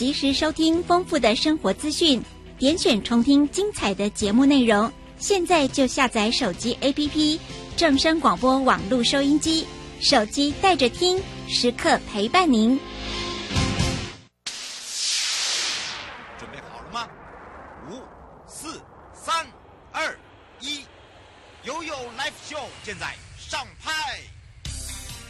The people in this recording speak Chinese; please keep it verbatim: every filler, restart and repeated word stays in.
及时收听丰富的生活资讯，点选重听精彩的节目内容。现在就下载手机 A P P 正声广播网络收音机，手机带着听，时刻陪伴您。 准备好了吗？五、四、三、二、一，悠悠 Live Show 现在上拍。